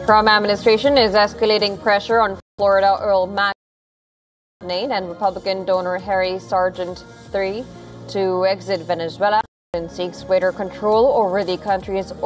Trump administration is escalating pressure on Florida oil magnate and Republican donor Harry Sargent III to exit Venezuela and seeks greater control over the country's